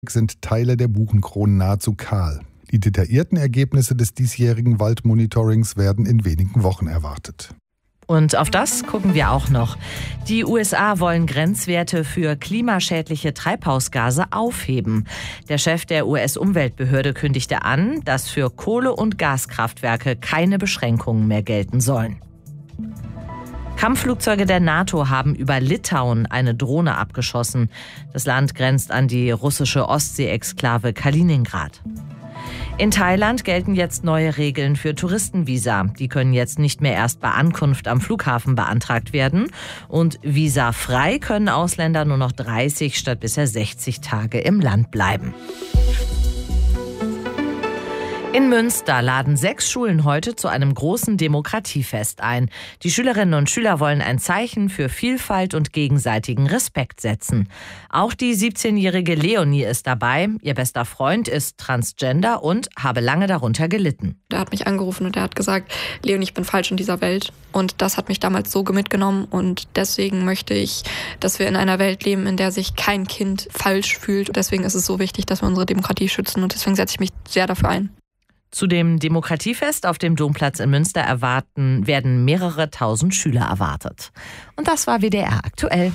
sind Teile der Buchenkronen nahezu kahl. Die detaillierten Ergebnisse des diesjährigen Waldmonitorings werden in wenigen Wochen erwartet. Und auf das gucken wir auch noch. Die USA wollen Grenzwerte für klimaschädliche Treibhausgase aufheben. Der Chef der US-Umweltbehörde kündigte an, dass für Kohle- und Gaskraftwerke keine Beschränkungen mehr gelten sollen. Kampfflugzeuge der NATO haben über Litauen eine Drohne abgeschossen. Das Land grenzt an die russische Ostsee-Exklave Kaliningrad. In Thailand gelten jetzt neue Regeln für Touristenvisa. Die können jetzt nicht mehr erst bei Ankunft am Flughafen beantragt werden. Und visafrei können Ausländer nur noch 30 statt bisher 60 Tage im Land bleiben. In Münster laden 6 Schulen heute zu einem großen Demokratiefest ein. Die Schülerinnen und Schüler wollen ein Zeichen für Vielfalt und gegenseitigen Respekt setzen. Auch die 17-jährige Leonie ist dabei. Ihr bester Freund ist Transgender und habe lange darunter gelitten. Er hat mich angerufen und er hat gesagt, Leonie, ich bin falsch in dieser Welt. Und das hat mich damals so mitgenommen. Und deswegen möchte ich, dass wir in einer Welt leben, in der sich kein Kind falsch fühlt. Und deswegen ist es so wichtig, dass wir unsere Demokratie schützen. Und deswegen setze ich mich sehr dafür ein. Zu dem Demokratiefest auf dem Domplatz in Münster werden mehrere tausend Schüler erwartet. Und das war WDR aktuell.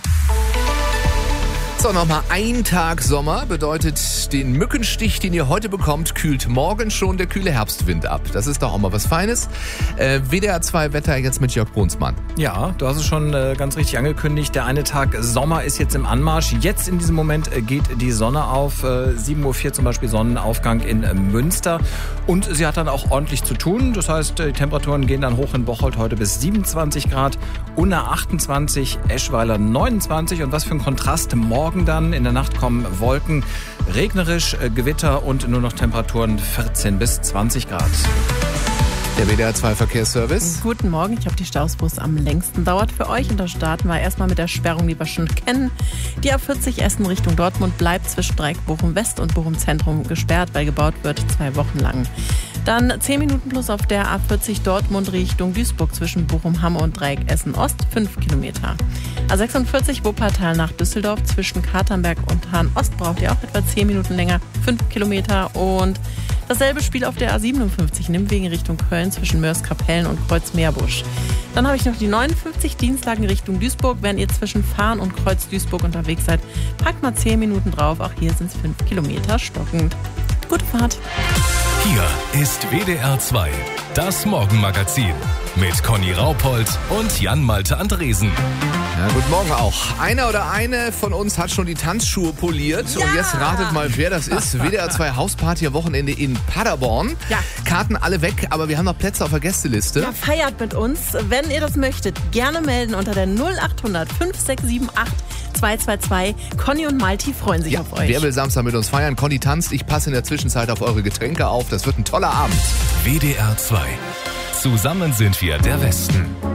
So, nochmal ein Tag Sommer bedeutet, den Mückenstich, den ihr heute bekommt, kühlt morgen schon der kühle Herbstwind ab. Das ist doch auch mal was Feines. WDR 2 Wetter jetzt mit Jörg Brunsmann. Ja, du hast es schon ganz richtig angekündigt. Der eine Tag Sommer ist jetzt im Anmarsch. Jetzt in diesem Moment geht die Sonne auf. 7:04 Uhr zum Beispiel Sonnenaufgang in Münster. Und sie hat dann auch ordentlich zu tun. Das heißt, die Temperaturen gehen dann hoch in Bocholt heute bis 27 Grad. Unna 28, Eschweiler 29. Und was für ein Kontrast morgen dann. In der Nacht kommen Wolken, regnerisch, Gewitter und nur noch Temperaturen 14 bis 20 Grad. Der WDR 2 Verkehrsservice. Guten Morgen, ich habe die Staus, wo es am längsten dauert für euch. Und da starten wir erstmal mit der Sperrung, die wir schon kennen. Die A40 Essen Richtung Dortmund bleibt zwischen Dreieck Bochum West und Bochum Zentrum gesperrt, weil gebaut wird 2 Wochen lang. Dann 10 Minuten plus auf der A40 Dortmund Richtung Duisburg zwischen Bochum-Hamm und Dreieck Essen Ost, 5 Kilometer. A46 Wuppertal nach Düsseldorf zwischen Katernberg und Hahn Ost braucht ihr auch etwa 10 Minuten länger, 5 Kilometer. Und dasselbe Spiel auf der A57 Nimmwegen Richtung Köln zwischen Mörs-Kapellen und Kreuz-Meerbusch. Dann habe ich noch die 59 Dienstlagen Richtung Duisburg. Wenn ihr zwischen Fahren und Kreuz Duisburg unterwegs seid, packt mal 10 Minuten drauf. Auch hier sind es 5 Kilometer stockend. Gute Fahrt. Hier ist WDR 2, das Morgenmagazin mit Conny Raupold und Jan-Malte Andresen. Ja, guten Morgen auch. Einer oder eine von uns hat schon die Tanzschuhe poliert. Ja. Und jetzt ratet mal, wer das ist. WDR 2 Hausparty am Wochenende in Paderborn. Ja. Karten alle weg, aber wir haben noch Plätze auf der Gästeliste. Ja, feiert mit uns. Wenn ihr das möchtet, gerne melden unter der 0800 5678 222. Conny und Malti freuen sich auf euch. Wer will Samstag mit uns feiern? Conny tanzt. Ich passe in der Zwischenzeit auf eure Getränke auf. Das wird ein toller Abend. WDR 2. Zusammen sind wir der Westen.